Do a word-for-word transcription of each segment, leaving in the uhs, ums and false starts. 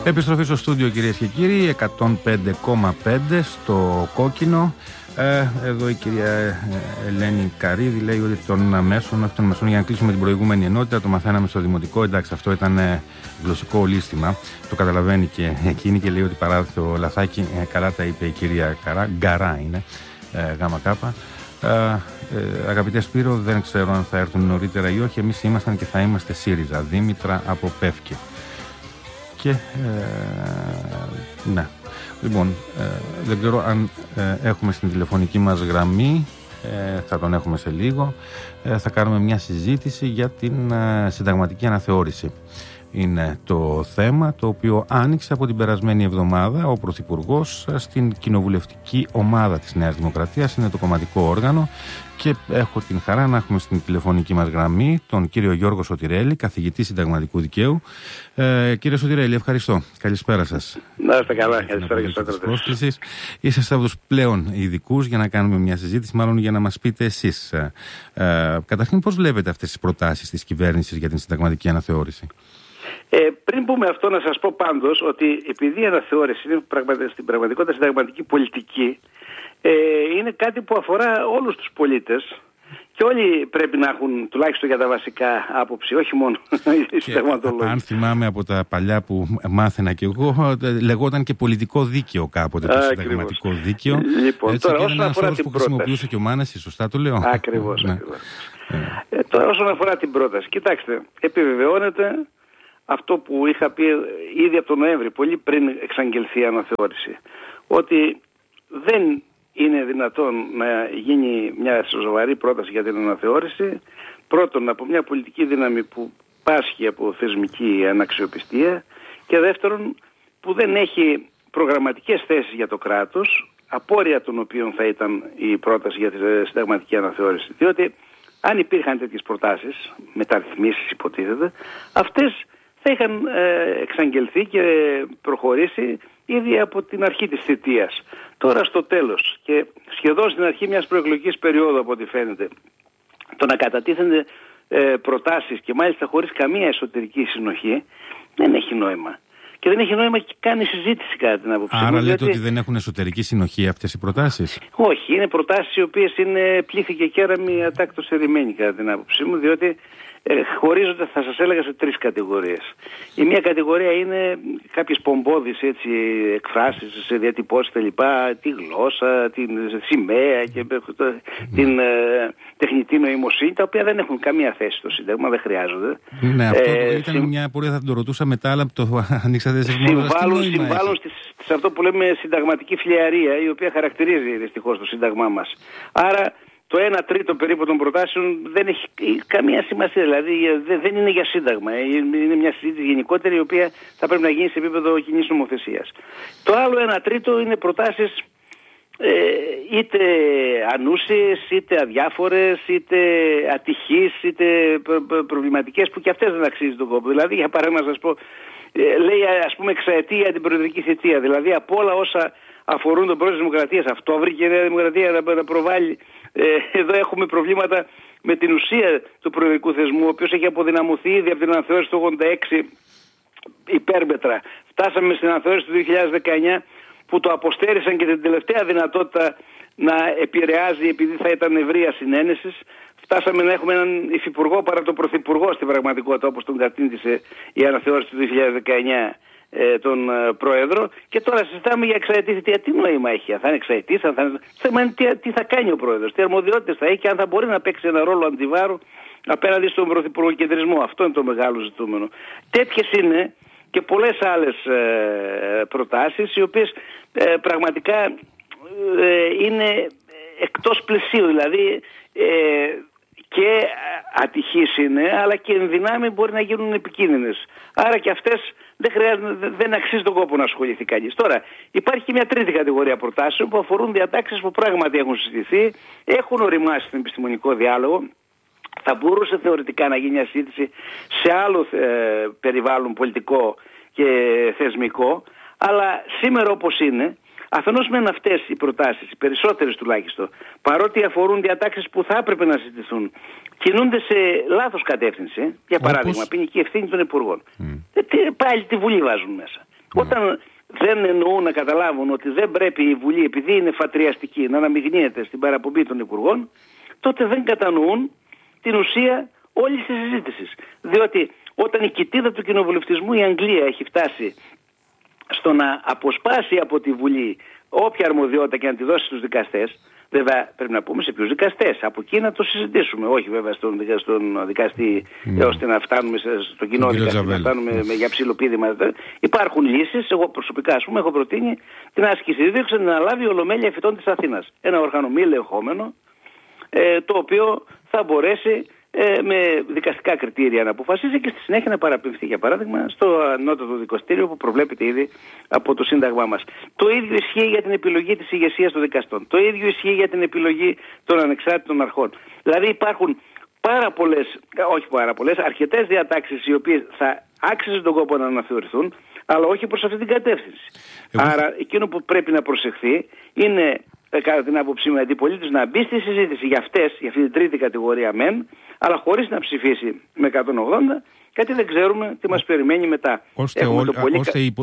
Επιστροφή στο στούντιο, κυρίες και κύριοι, εκατόν πέντε κόμμα πέντε στο κόκκινο. Ε, εδώ η κυρία Ελένη Καρύδη λέει ότι των αμέσων, όχι των μεσών, για να κλείσουμε την προηγούμενη ενότητα, το μαθαίναμε στο δημοτικό. Εντάξει, αυτό ήταν ε, γλωσσικό ολίσθημα. Το καταλαβαίνει και εκείνη και λέει ότι παρά το λαθάκι, ε, καλά τα είπε η κυρία Καρά. Γκαρά είναι, ε, γάμα κάπα. Ε, ε, αγαπητέ Σπύρο, δεν ξέρω αν θα έρθουν νωρίτερα ή όχι. Εμείς ήμασταν και θα είμαστε ΣΥΡΙΖΑ. Δήμητρα από Πεύκη. Και ε, ναι. Λοιπόν, ε, δεν ξέρω αν ε, έχουμε στην τηλεφωνική μας γραμμή, ε, θα τον έχουμε σε λίγο, ε, θα κάνουμε μια συζήτηση για την ε, συνταγματική αναθεώρηση. Είναι το θέμα το οποίο άνοιξε από την περασμένη εβδομάδα ο Πρωθυπουργός στην κοινοβουλευτική ομάδα της Νέας Δημοκρατίας, είναι το κομματικό όργανο, και έχω την χαρά να έχουμε στην τηλεφωνική μας γραμμή τον κύριο Γιώργο Σωτηρέλη, καθηγητή συνταγματικού δικαίου. Ε, κύριε Σωτηρέλη, ευχαριστώ. Καλησπέρα σας. Να είστε καλά. Καλησπέρα και στους πρόσκλησης. Είσαστε από τους πλέον ειδικούς για να κάνουμε μια συζήτηση, μάλλον για να μας πείτε εσείς. Ε, ε, καταρχήν, πώς βλέπετε αυτές τις προτάσεις της κυβέρνησης για την συνταγματική αναθεώρηση? Ε, πριν πούμε αυτό, να σας πω πάντως ότι επειδή η αναθεώρηση είναι στην πραγματικότητα συνταγματική πολιτική, ε, είναι κάτι που αφορά όλους τους πολίτες και όλοι πρέπει να έχουν τουλάχιστον για τα βασικά άποψη, όχι μόνο οι συνταγματολόγοι. Αν θυμάμαι από τα παλιά που μάθαινα κι εγώ, λεγόταν και πολιτικό δίκαιο κάποτε το συνταγματικό δίκαιο. Λοιπόν, έτσι, τώρα και όσον αφορά την που πρόταση. Χρησιμοποιούσε και ο Μάνεσης, σωστά το λέω? Ακριβώς, ναι. ακριβώς. Ε, τώρα όσον αφορά την πρόταση, κοιτάξτε, επιβεβαιώνεται αυτό που είχα πει ήδη από τον Νοέμβρη, πολύ πριν εξαγγελθεί η αναθεώρηση, ότι δεν είναι δυνατόν να γίνει μια σοβαρή πρόταση για την αναθεώρηση, πρώτον από μια πολιτική δύναμη που πάσχει από θεσμική αναξιοπιστία, και δεύτερον που δεν έχει προγραμματικές θέσεις για το κράτος, απόρρια των οποίων θα ήταν η πρόταση για τη συνταγματική αναθεώρηση. Διότι αν υπήρχαν τέτοιες προτάσεις, μεταρρυθμίσεις υποτίθεται, αυτές θα είχαν ε, εξαγγελθεί και προχωρήσει ήδη από την αρχή της θητείας. Τώρα στο τέλος και σχεδόν στην αρχή μιας προεκλογικής περίοδου, από ό,τι φαίνεται, το να κατατίθενται ε, προτάσεις και μάλιστα χωρίς καμία εσωτερική συνοχή δεν έχει νόημα. Και δεν έχει νόημα και κάνει συζήτηση κατά την άποψή μου. Άρα λέτε διότι... ότι δεν έχουν εσωτερική συνοχή αυτές οι προτάσεις? Όχι, είναι προτάσεις οι οποίες είναι πλήθη και κέραμοι ατάκτως ερημένοι κατά την άποψή μου, διότι ε, χωρίζονται, θα σας έλεγα, σε τρεις κατηγορίες. Η μία κατηγορία είναι κάποιες πομπόδεις έτσι, εκφράσεις σε διατυπώσεις τα λοιπά, τη γλώσσα, την σημαία και το, την ε, τεχνητή νοημοσύνη, τα οποία δεν έχουν καμία θέση στο Σύνταγμα, δεν χρειάζονται. Ναι, αυτό ε, ήταν συμ... μια απορία, θα την το ρωτούσα μετά, αλλά το ανοίξατε εσείς μόνο. Συμβάλλουν, συμβάλλουν στις, σε αυτό που λέμε συνταγματική φλιαρία, η οποία χαρακτηρίζει δυστυχώς το Σύνταγμά μας. Άρα το ένα τρίτο περίπου των προτάσεων δεν έχει καμία σημασία, δηλαδή δεν είναι για Σύνταγμα. Είναι μια συζήτηση γενικότερη, η οποία θα πρέπει να γίνει σε επίπεδο κοινής νομοθεσίας. Το άλλο ένα τρίτο είναι προτάσεις ε, είτε ανούσιες, είτε αδιάφορες, είτε ατυχείς, είτε προ, προβληματικές, που και αυτές δεν αξίζει τον κόπο. Δηλαδή, για παράδειγμα, να σας πω, ε, λέει ας πούμε εξαετία την προεδρική θητεία, δηλαδή από όλα όσα αφορούν τον πρόεδρο της Δημοκρατίας, αυτό βρήκε η Νέα Δημοκρατία να, να προβάλλει. Ε, εδώ έχουμε προβλήματα με την ουσία του προεδρικού θεσμού, ο οποίος έχει αποδυναμωθεί ήδη από την αναθεώρηση του ογδόντα έξι υπέρμετρα. Φτάσαμε στην αναθεώρηση του δύο χιλιάδες δεκαεννιά που το αποστέρισαν και την τελευταία δυνατότητα να επηρεάζει, επειδή θα ήταν ευρεία συνένεσης. Φτάσαμε να έχουμε έναν υφυπουργό παρά τον πρωθυπουργό στην πραγματικότητα, όπως τον κατήντησε η αναθεώρηση του δύο χιλιάδες δεκαεννιά ε, τον ε, πρόεδρο. Και τώρα συζητάμε για εξαετή θητεία. Τι νόημα έχει, αν θα είναι εξαετής, αν θα είναι... θέμα τι, τι θα κάνει ο πρόεδρος, τι αρμοδιότητες θα έχει και αν θα μπορεί να παίξει ένα ρόλο αντιβάρου απέναντι στον πρωθυπουργοκεντρισμό. Αυτό είναι το μεγάλο ζητούμενο. Τέτοιες είναι και πολλές άλλες ε, προτάσεις, οι οποίες ε, πραγματικά ε, είναι εκτός πλαισίου, δηλαδή ε, και ατυχείς είναι, αλλά και εν δυνάμει μπορεί να γίνουν επικίνδυνες. Άρα και αυτές δεν, χρειάζεται, δεν αξίζει τον κόπο να ασχοληθεί κανείς. Τώρα υπάρχει και μια τρίτη κατηγορία προτάσεων που αφορούν διατάξεις που πράγματι έχουν συζητηθεί, έχουν οριμάσει στον επιστημονικό διάλογο. Θα μπορούσε θεωρητικά να γίνει μια συζήτηση σε άλλο ε, περιβάλλον πολιτικό και θεσμικό, αλλά σήμερα όπως είναι, αφενός μεν αυτές οι προτάσεις, οι περισσότερες τουλάχιστον, παρότι αφορούν διατάξεις που θα έπρεπε να συζητηθούν, κινούνται σε λάθος κατεύθυνση. Για παράδειγμα, ποινική ευθύνη των υπουργών. Mm. Ε, τι, πάλι τη Βουλή βάζουν μέσα. Όταν δεν εννοούν να καταλάβουν ότι δεν πρέπει η Βουλή, επειδή είναι φατριαστική, να αναμειγνύεται στην παραπομπή των υπουργών, τότε δεν κατανοούν την ουσία όλης της συζήτησης. Διότι όταν η κοιτίδα του κοινοβουλευτισμού η Αγγλία έχει φτάσει στο να αποσπάσει από τη Βουλή όποια αρμοδιότητα και να τη δώσει στους δικαστές, βέβαια πρέπει να πούμε σε ποιους δικαστές, από εκεί να το συζητήσουμε, όχι βέβαια στον, στον δικαστή mm. ώστε να φτάνουμε στον κοινό δικαστή, να φτάνουμε mm. για ψιλοπίδημα. Υπάρχουν λύσεις, εγώ προσωπικά ας πούμε έχω προτείνει την άσκηση δίωξη να αναλάβει η Ολομέλεια Φυτών της Αθήνας. Ένα οργανο μη ελεγχόμενο, ε, το οποίο θα μπορέσει ε, με δικαστικά κριτήρια να αποφασίζει και στη συνέχεια να παραπεμφθεί, για παράδειγμα, στο ανώτατο δικαστήριο που προβλέπεται ήδη από το Σύνταγμά μας. Το ίδιο ισχύει για την επιλογή της ηγεσίας των δικαστών. Το ίδιο ισχύει για την επιλογή των ανεξάρτητων αρχών. Δηλαδή υπάρχουν πάρα πολλές, όχι πάρα πολλές, αρκετές διατάξεις οι οποίες θα άξιζε τον κόπο να αναθεωρηθούν, αλλά όχι προς αυτή την κατεύθυνση. Εγώ... Άρα εκείνο που πρέπει να προσεχθεί είναι, κατά την άποψή μου, η αντιπολίτευση να μπει στη συζήτηση για αυτές, για αυτή την τρίτη κατηγορία μεν, αλλά χωρίς να ψηφίσει με εκατόν ογδόντα, γιατί δεν ξέρουμε τι μας περιμένει μετά. Ώστε, ο, το, πολύ... ώστε υπο,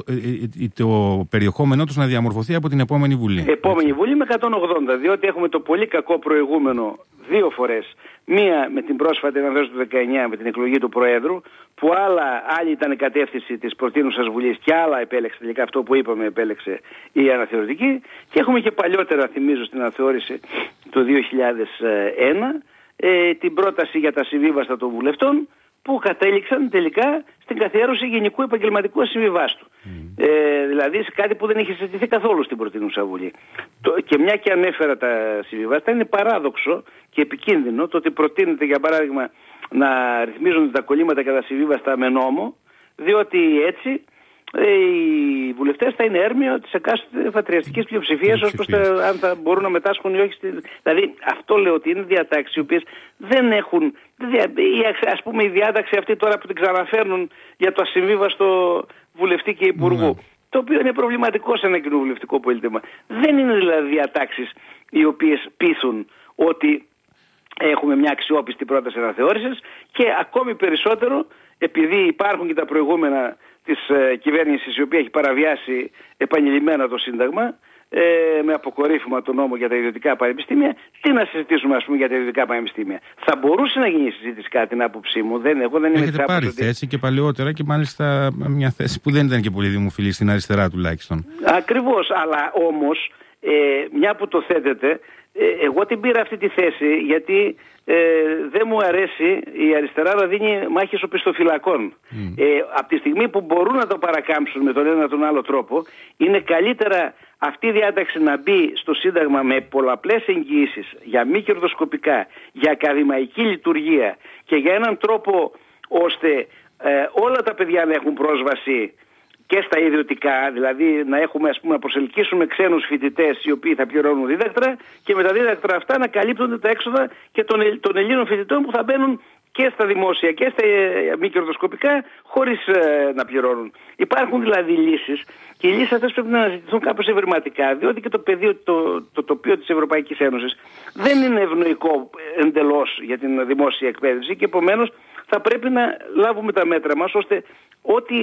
το περιεχόμενό τους να διαμορφωθεί από την επόμενη Βουλή. Επόμενη Έτσι. Βουλή με εκατόν ογδόντα, διότι έχουμε το πολύ κακό προηγούμενο δύο φορές. Μία με την πρόσφατη αναδέωση του δεκαεννιά με την εκλογή του Προέδρου, που άλλα, άλλη ήταν η κατεύθυνση της προτείνουσας Βουλής και άλλα επέλεξε τελικά αυτό που είπαμε επέλεξε η αναθεωρητική. Και έχουμε και παλιότερα, θυμίζω, στην αναθεώρηση του δύο χιλιάδες ένα ε, την πρόταση για τα συμβίβαστα των βουλευτών, που κατέληξαν τελικά στην καθιέρωση γενικού επαγγελματικού συμβιβάστου. Mm. Ε, δηλαδή σε κάτι που δεν είχε συζητηθεί καθόλου στην προτείνουσα Βουλή. Το, και μια και ανέφερα τα συμβιβάστα, είναι παράδοξο και επικίνδυνο το ότι προτείνεται, για παράδειγμα, να ρυθμίζονται τα κολλήματα και τα συμβίβαστα με νόμο, διότι έτσι ε, οι βουλευτές θα είναι έρμεο της εκάστοτε φατριαστικής πλειοψηφίας ως προς τα, αν θα μπορούν να μετάσχουν ή όχι. Στη... Δηλαδή αυτό λέω ότι είναι διατάξεις οι οποίες δεν έχουν, ας πούμε η διάταξη αυτή τώρα που την ξαναφέρνουν για το ασυμβίβαστο βουλευτή και υπουργού, mm. το οποίο είναι προβληματικό σε ένα κοινοβουλευτικό πολίτευμα. Δεν είναι δηλαδή διατάξεις οι οποίες πείθουν ότι έχουμε μια αξιόπιστη πρόταση αναθεώρησης, και ακόμη περισσότερο επειδή υπάρχουν και τα προηγούμενα της ε, κυβέρνησης η οποία έχει παραβιάσει επανειλημμένα το Σύνταγμα ε, με αποκορύφωμα το νόμο για τα ιδιωτικά πανεπιστήμια. Τι να συζητήσουμε, ας πούμε, για τα ιδιωτικά πανεπιστήμια? Θα μπορούσε να γίνει συζήτηση, κατά την άποψή μου. Δεν, εγώ δεν είμαι Έχετε πάρει ότι... θέση και παλαιότερα, και μάλιστα μια θέση που δεν ήταν και πολύ δημοφιλή στην αριστερά τουλάχιστον. Ακριβώς, αλλά όμως ε, μια που το θέτετε, ε, εγώ την πήρα αυτή τη θέση γιατί ε, δεν μου αρέσει η αριστερά να δίνει μάχες οπισθοφυλακών. Mm. Ε, από τη στιγμή που μπορούν να το παρακάμψουν με τον ένα τον άλλο τρόπο, είναι καλύτερα αυτή η διάταξη να μπει στο Σύνταγμα με πολλαπλές εγγυήσεις για μη κερδοσκοπικά, για ακαδημαϊκή λειτουργία και για έναν τρόπο ώστε ε, όλα τα παιδιά να έχουν πρόσβαση και στα ιδιωτικά, δηλαδή να έχουμε, ας πούμε, να προσελκύσουμε ξένους φοιτητές οι οποίοι θα πληρώνουν δίδακτρα, και με τα δίδακτρα αυτά να καλύπτονται τα έξοδα και των, των Ελλήνων φοιτητών που θα μπαίνουν και στα δημόσια και στα ε, μη κερδοσκοπικά χωρίς ε, να πληρώνουν. Υπάρχουν δηλαδή λύσεις, και οι λύσεις αυτές πρέπει να αναζητηθούν κάπως ευρηματικά, διότι και το πεδίο, το, το τοπίο της Ευρωπαϊκής Ένωσης δεν είναι ευνοϊκό εντελώς για την δημόσια εκπαίδευση, και επομένως θα πρέπει να λάβουμε τα μέτρα μας ώστε ό,τι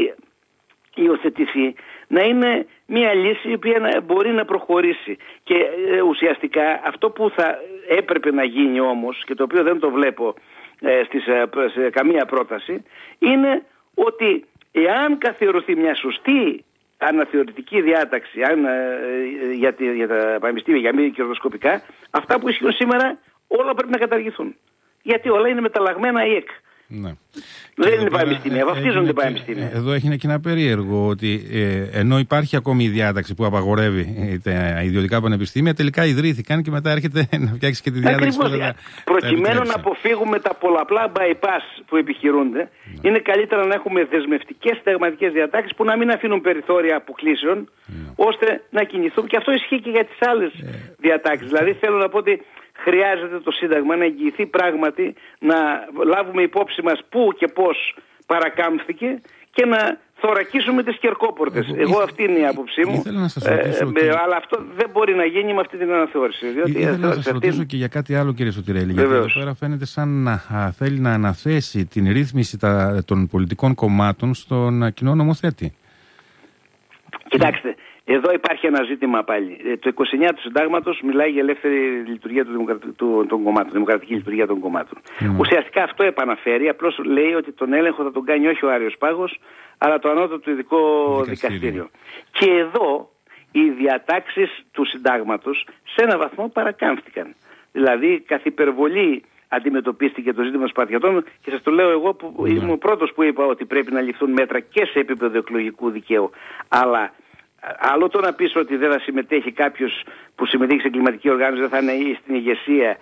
υιοθετηθεί να είναι μια λύση η οποία μπορεί να προχωρήσει. Και ε, ουσιαστικά αυτό που θα έπρεπε να γίνει όμως, και το οποίο δεν το βλέπω ε, στις, ε, σε καμία πρόταση, είναι ότι εάν καθιερωθεί μια σωστή αναθεωρητική διάταξη αν, ε, για, τη, για τα πανεπιστήμια, για μη κερδοσκοπικά, αυτά που ισχύουν σήμερα όλα πρέπει να καταργηθούν. Γιατί όλα είναι μεταλλαγμένα ΙΕΚ. Ναι. Δεν είναι πανεπιστήμια, βαφτίζονται πανεπιστήμια. Εδώ έχει και ένα περίεργο ότι ε, ενώ υπάρχει ακόμη η διάταξη που απαγορεύει τα ιδιωτικά πανεπιστήμια, τελικά ιδρύθηκαν και μετά έρχεται να φτιάξει και τη διάταξη. Ακριβώς, τα, προκειμένου τα να αποφύγουμε τα πολλαπλά bypass που επιχειρούνται, ναι. είναι καλύτερα να έχουμε δεσμευτικές συνταγματικές διατάξεις που να μην αφήνουν περιθώρια αποκλήσεων, ναι. ώστε να κινηθούν. Και αυτό ισχύει και για τις άλλες ε, διατάξεις. Δηλαδή θέλω να πω ότι χρειάζεται το Σύνταγμα να εγγυηθεί πράγματι, να λάβουμε υπόψη μας πού και πώς παρακάμφθηκε και να θωρακίσουμε τις κερκόπορτες. Εγώ, Εγώ ήθελα, αυτή είναι η άποψή μου. Να σας ρωτήσω ε, και... Αλλά αυτό δεν μπορεί να γίνει με αυτή την αναθεώρηση. Διότι ήθελα να σας ρωτήσω αυτή... και για κάτι άλλο, κύριε Σωτηρέλη. Γιατί εδώ πέρα φαίνεται σαν να α, θέλει να αναθέσει την ρύθμιση τα, των πολιτικών κομμάτων στον κοινό νομοθέτη. Κοιτάξτε, εδώ υπάρχει ένα ζήτημα πάλι. Το είκοσι εννιά του Συντάγματος μιλάει για ελεύθερη λειτουργία του δημοκρατικού, του, των κομμάτων, δημοκρατική λειτουργία των κομμάτων. Mm. Ουσιαστικά αυτό επαναφέρει, απλώς λέει ότι τον έλεγχο θα τον κάνει όχι ο Άριος Πάγος, αλλά το ανώτατο ειδικό δικαστήριο. δικαστήριο. Και εδώ οι διατάξεις του Συντάγματος σε έναν βαθμό παρακάμφθηκαν. Δηλαδή καθ' υπερβολή αντιμετωπίστηκε το ζήτημα των Σπαρτιατών και σας το λέω εγώ που mm. είμαι ο πρώτος που είπα ότι πρέπει να ληφθούν μέτρα και σε επίπεδο εκλογικού δικαίου. Αλλά άλλο το να πεις ότι δεν θα συμμετέχει κάποιος που συμμετέχει σε κλιματική οργάνωση, δεν θα είναι ή στην ηγεσία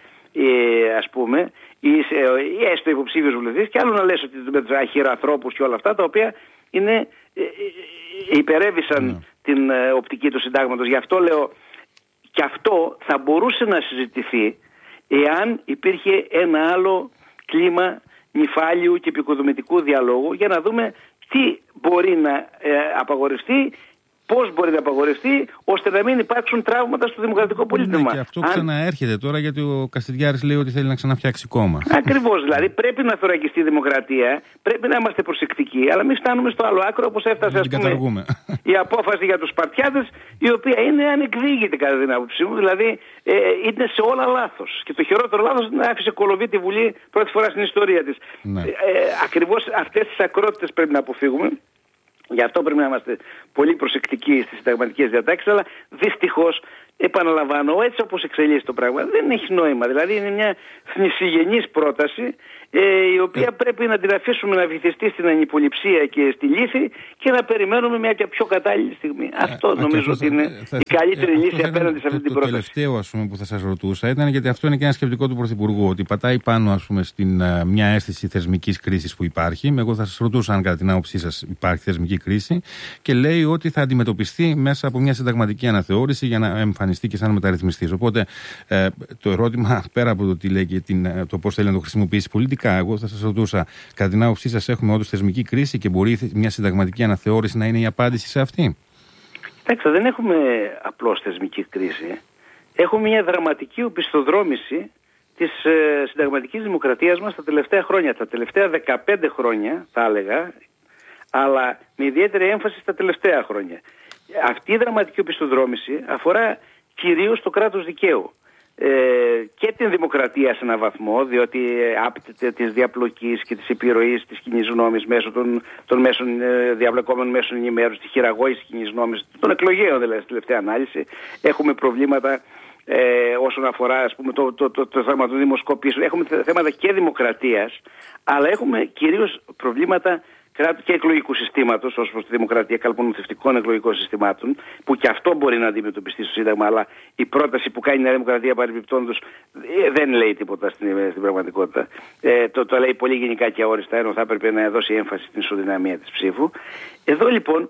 ε, ας πούμε ή, σε, ή έστω υποψήφιος βουλευτής, και άλλο να λες ότι με τους αχυροανθρώπους και όλα αυτά τα οποία είναι, ε, ε, υπερέβησαν mm. την ε, οπτική του Συντάγματος. Γι' αυτό λέω, και αυτό θα μπορούσε να συζητηθεί εάν υπήρχε ένα άλλο κλίμα νυφάλιου και επικοδομητικού διαλόγου, για να δούμε τι μπορεί να ε, απαγορευτεί, πώς μπορεί να απαγορευτεί, ώστε να μην υπάρξουν τραύματα στο δημοκρατικό πολίτευμα. Ναι, και αυτό Αν... ξαναέρχεται τώρα, γιατί ο Καστιδιάρης λέει ότι θέλει να ξαναφτιάξει κόμμα. Ακριβώς, δηλαδή πρέπει να θωρακιστεί η δημοκρατία, πρέπει να είμαστε προσεκτικοί, αλλά μην φτάνουμε στο άλλο άκρο, όπως έφτασε ας πούμε, η απόφαση για τους Σπαρτιάτες, η οποία είναι ανεκδίκητη κατά την άποψή μου, δηλαδή ε, είναι σε όλα λάθος. Και το χειρότερο λάθος είναι να άφησε κολοβεί τη Βουλή πρώτη φορά στην ιστορία της. Ναι. Ε, ε, ακριβώς αυτές τις ακρότητες πρέπει να αποφύγουμε. Γι' αυτό πρέπει να είμαστε πολύ προσεκτικοί στις συνταγματικές διατάξεις, αλλά δυστυχώς, επαναλαμβάνω, έτσι όπως εξελίσσεται το πράγμα, δεν έχει νόημα. Δηλαδή είναι μια θνησιγενής πρόταση, ε, η οποία ε. πρέπει να την αφήσουμε να βυθιστεί στην ανυποληψία και στη λύθη και να περιμένουμε μια και πιο κατάλληλη στιγμή. Ε, αυτό νομίζω αυτό ότι είναι θα, η καλύτερη ε, λύση απέναντι σε αυτή το, την πρόταση. Το τελευταίο, ας πούμε, που θα σας ρωτούσα ήταν, γιατί αυτό είναι και ένα σκεπτικό του Πρωθυπουργού, ότι πατάει πάνω, ας πούμε, στην uh, μια αίσθηση θεσμικής κρίσης που υπάρχει. Εγώ θα σας ρωτούσα αν κατά την άποψή σας υπάρχει θεσμική κρίση, και λέει ότι θα αντιμετωπιστεί μέσα από μια συνταγματική αναθεώρηση για να εμφανιστεί και σαν μεταρρυθμιστής. Οπότε ε, το ερώτημα, πέρα από το τι λέει και την, το πώς θέλει να το χρησιμοποιήσει πολιτικά, εγώ θα σας ρωτούσα, κατά την άποψή σας έχουμε όντως θεσμική κρίση και μπορεί μια συνταγματική αναθεώρηση να είναι η απάντηση σε αυτή? Κοιτάξτε, δεν έχουμε απλώς θεσμική κρίση. Έχουμε μια δραματική οπισθοδρόμηση της ε, συνταγματικής δημοκρατίας μας τα τελευταία χρόνια. Τα τελευταία δεκαπέντε χρόνια, θα έλεγα, αλλά με ιδιαίτερη έμφαση στα τελευταία χρόνια. Αυτή η δραματική οπισθοδρόμηση αφορά κυρίως το κράτος δικαίου ε, και την δημοκρατία σε έναν βαθμό, διότι άπτεται της διαπλοκής και της επιρροής της κοινής γνώμης μέσω των, των μέσων, ε, διαβλεκόμενων μέσων ενημέρωσης, τη χειραγώγηση της κοινής γνώμης, των εκλογέων δηλαδή, στη τελευταία ανάλυση. Έχουμε προβλήματα ε, όσον αφορά, ας πούμε, το, το, το, το θέμα των δημοσκοπήσεων. Έχουμε θέματα και δημοκρατίας, αλλά έχουμε κυρίως προβλήματα και εκλογικού συστήματος, ως προς τη δημοκρατία, καλπονομοθευτικών εκλογικών συστημάτων, που και αυτό μπορεί να αντιμετωπιστεί στο Σύνταγμα, αλλά η πρόταση που κάνει η Νέα Δημοκρατία παρεμπιπτόντως δεν λέει τίποτα στην, στην πραγματικότητα. Ε, το, το λέει πολύ γενικά και αόριστα, ενώ θα έπρεπε να δώσει έμφαση στην ισοδυναμία της ψήφου. Εδώ λοιπόν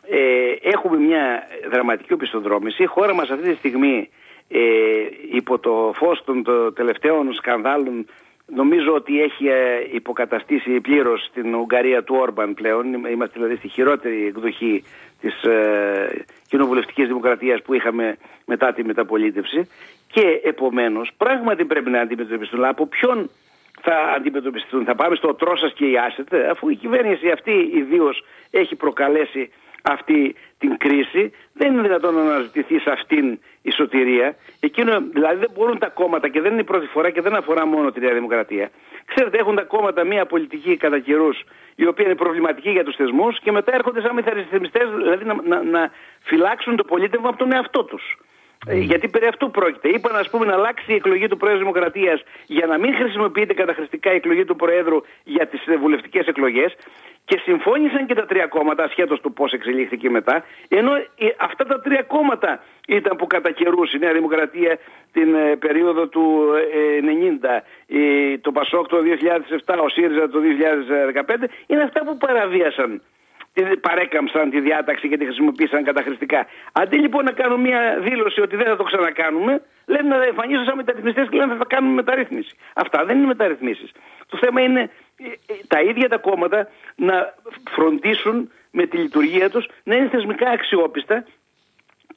ε, έχουμε μια δραματική οπισθοδρόμηση. Η χώρα μας αυτή τη στιγμή, ε, υπό το φως των το τελευταίων σκανδάλων, νομίζω ότι έχει υποκαταστήσει πλήρως την Ουγγαρία του Όρμπαν πλέον. Είμαστε δηλαδή στη χειρότερη εκδοχή της ε, κοινοβουλευτικής δημοκρατίας που είχαμε μετά τη μεταπολίτευση, και επομένως πράγματι πρέπει να αντιμετωπιστούν. Αλλά από ποιον θα αντιμετωπιστούν? Θα πάμε στο τρόσας και η άσετε, αφού η κυβέρνηση αυτή ιδίως έχει προκαλέσει αυτή την κρίση? Δεν είναι δυνατόν να αναζητηθεί σε αυτήν η σωτηρία. Εκείνο, δηλαδή δεν μπορούν τα κόμματα, και δεν είναι η πρώτη φορά και δεν αφορά μόνο τη Νέα Δημοκρατία. Ξέρετε, έχουν τα κόμματα μια πολιτική κατά καιρούς η οποία είναι προβληματική για τους θεσμούς, και μετά έρχονται σαν μεθαρισθεμιστές, δηλαδή να, να, να φυλάξουν το πολίτευμα από τον εαυτό τους. Mm. Ε, γιατί περί αυτού πρόκειται. Είπαν, ας πούμε, να αλλάξει η εκλογή του Προέδρου Δημοκρατίας για να μην χρησιμοποιείται καταχρηστικά η εκλογή του Προέδρου για τις βουλευτικές εκλογές, και συμφώνησαν και τα τρία κόμματα, ασχέτως του πώς εξελίχθηκε μετά, ενώ αυτά τα τρία κόμματα ήταν που κατά καιρούς η Νέα Δημοκρατία την ε, περίοδο του ε, ενενήντα, ε, το Πασόκ το δύο χιλιάδες επτά, ο ΣΥΡΙΖΑ το δύο χιλιάδες δεκαπέντε, είναι αυτά που παραβίασαν, παρέκαμψαν τη διάταξη και τη χρησιμοποίησαν καταχρηστικά. Αντί λοιπόν να κάνουν μια δήλωση ότι δεν θα το ξανακάνουμε, λένε να εμφανίζονται σαν μεταρρυθμιστές και λένε θα κάνουμε μεταρρύθμιση. Αυτά δεν είναι μεταρρυθμίσεις. Το θέμα είναι τα ίδια τα κόμματα να φροντίσουν με τη λειτουργία τους να είναι θεσμικά αξιόπιστα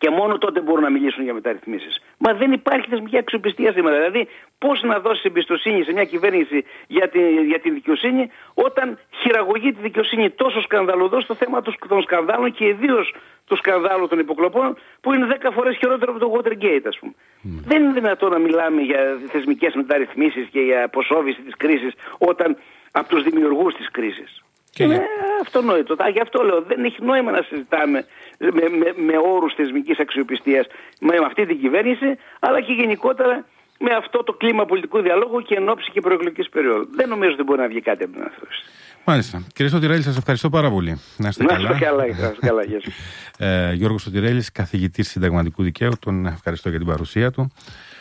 Και μόνο τότε μπορούν να μιλήσουν για μεταρρυθμίσεις. Μα δεν υπάρχει θεσμική αξιοπιστία σήμερα. Δηλαδή, πώς να δώσεις εμπιστοσύνη σε μια κυβέρνηση για τη, για τη δικαιοσύνη, όταν χειραγωγεί τη δικαιοσύνη τόσο σκανδαλωδώς στο θέμα των σκανδάλων και ιδίως του σκανδάλου των υποκλοπών, που είναι δέκα φορές χειρότερο από το Watergate, ας πούμε. Mm. Δεν είναι δυνατόν να μιλάμε για θεσμικές μεταρρυθμίσεις και για αποσόβηση της κρίσης όταν από τους δημιουργούς της κρίσης. Και είναι αυτονόητο. Γι' αυτό λέω, δεν έχει νόημα να συζητάμε με, με, με όρους θεσμικής αξιοπιστίας με αυτή την κυβέρνηση, αλλά και γενικότερα με αυτό το κλίμα πολιτικού διαλόγου και εν ώψη και προεκλογικής περίοδου. Δεν νομίζω ότι μπορεί να βγει κάτι από την αθρώση. Μάλιστα. Κύριε Σωτηρέλη, σας ευχαριστώ πάρα πολύ. Να είστε καλά. Να είστε καλά, να είστε καλά. ε, Γιώργος Σωτηρέλης, καθηγητής συνταγματικού δικαίου, τον ευχαριστώ για την παρουσία του.